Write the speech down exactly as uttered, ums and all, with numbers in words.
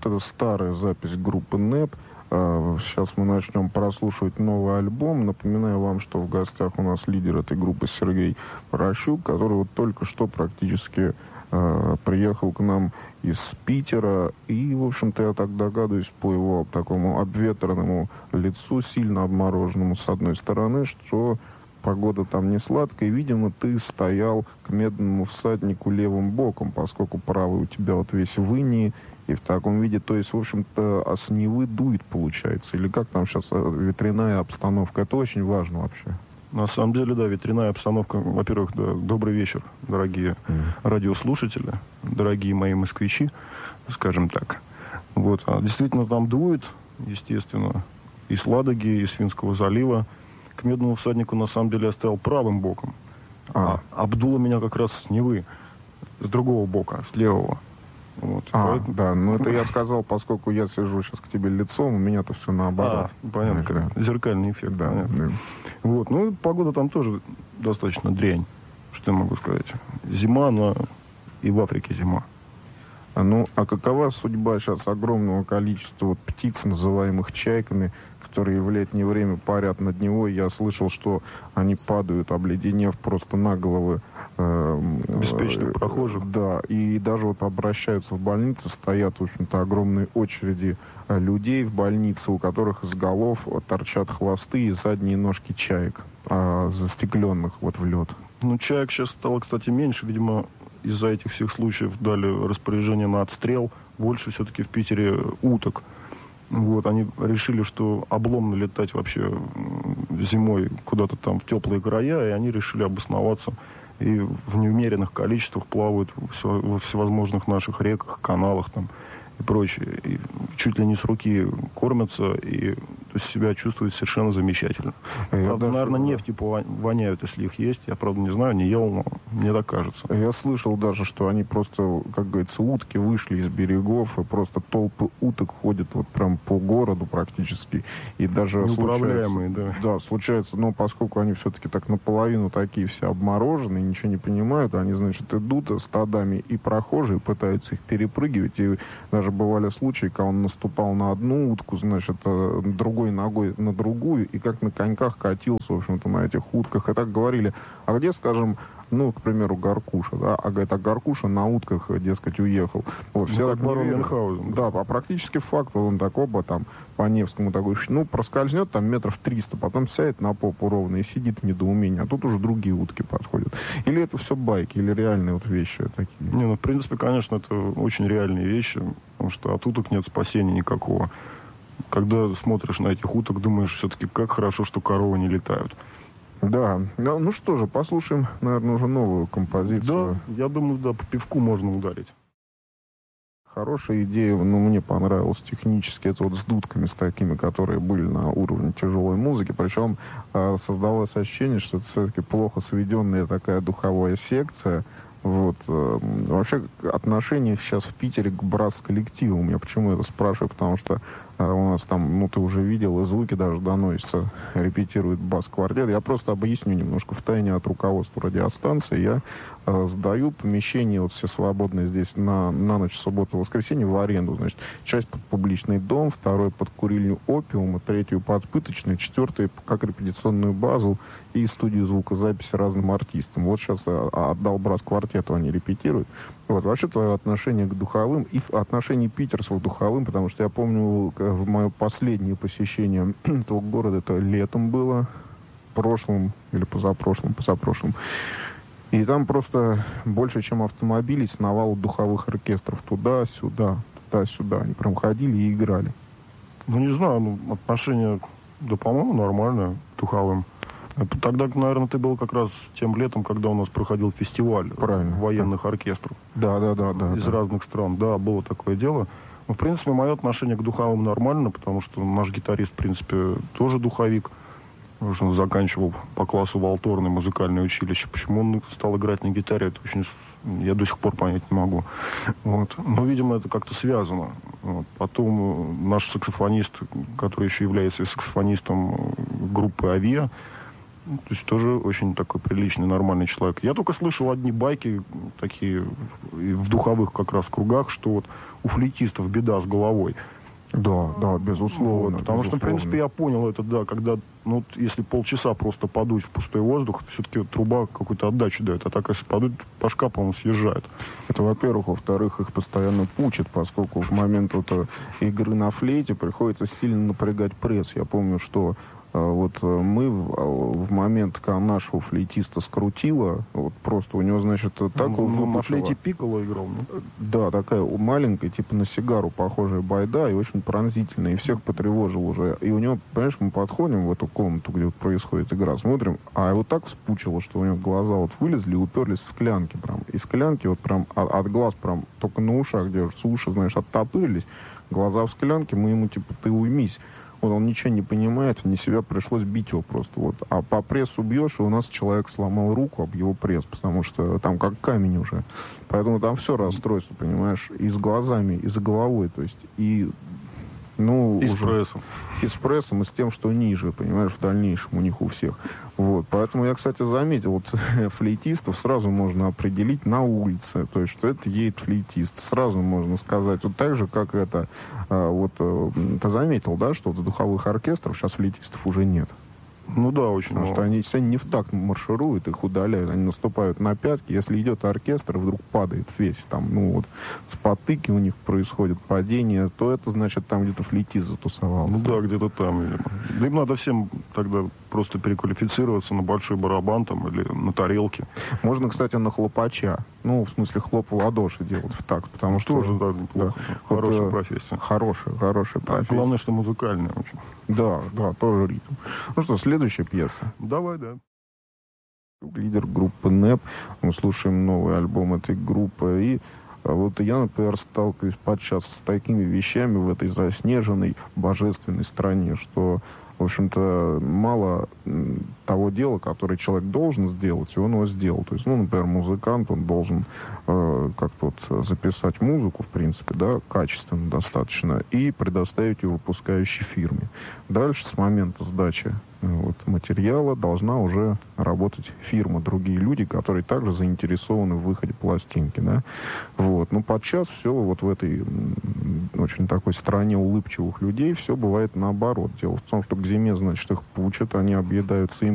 это старая запись группы НЭП. Сейчас мы начнем прослушивать новый альбом. Напоминаю вам, что в гостях у нас лидер этой группы Сергей Порощук, который вот только что практически э, приехал к нам из Питера. И, в общем-то, я так догадываюсь, по его такому обветренному лицу, сильно обмороженному с одной стороны, что погода там не сладкая. И, видимо, ты стоял к медному всаднику левым боком, поскольку правый у тебя вот весь в инии и в таком виде. То есть, в общем-то, а с Невы дует, получается? Или как там сейчас ветряная обстановка? Это очень важно вообще. На самом деле, да, ветряная обстановка. Во-первых, да, добрый вечер, дорогие mm. радиослушатели, дорогие мои москвичи, скажем так. Вот. А действительно, там дует, естественно, из Ладоги, из Финского залива. К медному всаднику, на самом деле, я стоял правым боком. А, а обдуло меня как раз с Невы, с другого бока, с левого. Вот. А, Поэтому... да, ну это я сказал, поскольку я сижу сейчас к тебе лицом, у меня-то все наоборот. А, понятно, зеркальный эффект, да. да. Вот, ну, погода там тоже достаточно дрянь, что я могу сказать. Зима, но и в Африке зима. А, ну, а какова судьба сейчас огромного количества вот птиц, называемых чайками, которые в летнее время парят над Невой? Я слышал, что они падают, обледенев просто на головы беспечных прохожих. Да, и даже вот обращаются в больницы, стоят, в общем-то, огромные очереди людей в больнице, у которых из голов торчат хвосты и задние ножки чаек, а, застекленных вот в лед. Ну, чаек сейчас стало, кстати, меньше. Видимо, из-за этих всех случаев дали распоряжение на отстрел. Больше все-таки в Питере уток. Вот, они решили, что обломно летать вообще зимой куда-то там в теплые края, и они решили обосноваться и в неумеренных количествах плавают во всевозможных наших реках, каналах там и прочее. И чуть ли не с руки кормятся и себя чувствуют совершенно замечательно. Я правда, даже, наверное, да. нефть типа воняют, если их есть. Я, правда, не знаю, не ел, но мне так кажется. Я слышал даже, что они просто, как говорится, утки вышли из берегов, и просто толпы уток ходят вот прям по городу практически. И даже неуправляемые, да. Да, случается, но поскольку они все-таки так наполовину такие все обмороженные, ничего не понимают, они, значит, идут стадами, и прохожие пытаются их перепрыгивать. И даже бывали случаи, когда он наступал на одну утку, значит, другой ногой на другую, и как на коньках катился, в общем-то, на этих утках. И так говорили, а где, скажем, ну, к примеру, Горкуша, да, а говорит, а Горкуша на утках, дескать, уехал. Вот, все так так Мюнхгаузен. Да, а практически факт, он так оба там по Невскому такой, ну, проскользнет там метров триста, потом сядет на попу ровно и сидит в недоумении, а тут уже другие утки подходят. Или это все байки, или реальные вот вещи такие? Не, ну, в принципе, конечно, это очень реальные вещи, потому что от уток нет спасения никакого. Когда смотришь на этих уток, думаешь, все-таки, как хорошо, что коровы не летают. Да. Ну, ну что же, послушаем, наверное, уже новую композицию. Да, я думаю, да, по пивку можно ударить. Хорошая идея, ну, мне понравилась технически. Это вот с дудками, с такими, которые были на уровне тяжелой музыки. Причем э, создалось ощущение, что это все-таки плохо сведенная такая духовая секция. Вот. Вообще, отношение сейчас в Питере к брас-коллективам. Я почему это спрашиваю? Потому что э, у нас там, ну, ты уже видел, и звуки даже доносятся, репетирует бас-квартет. Я просто объясню немножко. Втайне от руководства радиостанции я э, сдаю помещение, вот все свободные здесь, на, на ночь, субботу, воскресенье в аренду. Значит, часть под публичный дом, второй под курильню «Опиум», третью под пыточный, четвертую как репетиционную базу и студию звукозаписи разным артистам. Вот сейчас э, отдал брас-квартету, они репетируют. Вот, вообще, твое отношение к духовым и отношение питерцев к духовым, потому что я помню, в мое последнее посещение этого города, это летом было, прошлым или позапрошлым, позапрошлым. И там просто больше, чем автомобилей, сновало духовых оркестров туда-сюда, туда-сюда. Они прям ходили и играли. Ну, не знаю, ну, отношение, да, по-моему, нормальное к духовым. Тогда, наверное, ты был как раз тем летом, когда у нас проходил фестиваль. Правильно. Военных да. оркестров. Да, да, да, да. Из да. разных стран. Да, было такое дело. Но, в принципе, мое отношение к духовым нормально, потому что наш гитарист, в принципе, тоже духовик. Он заканчивал по классу Волторное музыкальное училище. Почему он стал играть на гитаре, это очень... я до сих пор понять не могу. Вот. Но, видимо, это как-то связано. Вот. Потом наш саксофонист, который еще является саксофонистом группы «Авиа», То есть тоже очень такой приличный, нормальный человек. Я только слышал одни байки, такие в духовых как раз кругах, что вот у флейтистов беда с головой. Да, да, безусловно. Вот, потому безусловно. что, в принципе, я понял это, да, когда, ну, вот, если полчаса просто подуть в пустой воздух, все-таки вот, труба какую-то отдачу дает, а так, если подуть, башка, по-моему, съезжает. Это, во-первых. Во-вторых, их постоянно пучат, поскольку в момент вот, игры на флейте приходится сильно напрягать пресс. Я помню, что вот мы в, в момент, когда нашего флейтиста скрутило, вот просто у него, значит, так Ну, выпучило. на флейте Пикколо играл, ну? Да, такая маленькая, типа на сигару похожая байда, и очень пронзительная, и всех потревожил уже. И у него, понимаешь, мы подходим в эту комнату, где вот происходит игра, смотрим, а его так вспучило, что у него глаза вот вылезли и уперлись в склянки прям. И склянки вот прям от, от глаз прям только на ушах держатся, уши, знаешь, оттопырились, глаза в склянке, мы ему типа, ты уймись. Вот он ничего не понимает, вне себя пришлось бить его просто. Вот. А по прессу бьешь, и у нас человек сломал руку об его пресс, потому что там как камень уже. Поэтому там все расстройство, понимаешь, и с глазами, и с головой. То есть, и, ну, и с уже, прессом. И с прессом, и с тем, что ниже, понимаешь, в дальнейшем у них у всех. Вот. Поэтому я, кстати, заметил, вот флейтистов сразу можно определить на улице, то есть, что это едет флейтист. Сразу можно сказать, вот так же, как это, а, вот, ты заметил, да, что в духовых оркестрах сейчас флейтистов уже нет. Ну да, очень Потому много. что они, если они не в такт маршируют, их удаляют, они наступают на пятки. Если идет оркестр, вдруг падает весь, там, ну вот, спотыки у них происходят, падение, то это значит, там где-то флейтист затусовался. Ну да, где-то там, видимо. Да им надо всем тогда просто переквалифицироваться на большой барабан там или на тарелке. Можно, кстати, на хлопача. Ну, в смысле, хлоп в ладоши делать в такт, потому что... Тоже, да, неплохо. Да. Хорошая Вот, профессия. Хорошая, хорошая А профессия. главное, что музыкальная очень. Да, да, тоже ритм. Ну что, следующая пьеса. Давай, да. Лидер группы нэп. Мы слушаем новый альбом этой группы. И вот я, например, сталкиваюсь подчас с такими вещами в этой заснеженной божественной стране, что, в общем-то, мало того дела, которое человек должен сделать, и он его сделал. То есть, ну, например, музыкант, он должен э, как-то вот записать музыку, в принципе, да, качественно достаточно, и предоставить ее выпускающей фирме. Дальше, с момента сдачи вот, материала, должна уже работать фирма, другие люди, которые также заинтересованы в выходе пластинки, да. Вот. Но подчас все вот в этой очень такой стране улыбчивых людей все бывает наоборот. Дело в том, что к зиме, значит, их пучат, они объедаются им